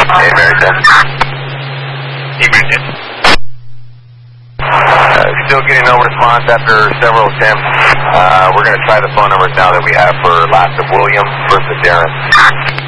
Hey, Mary 10. Hey, Mary 10. Still getting no response after several attempts. We're going to try the phone numbers now that we have for last of William versus Darren.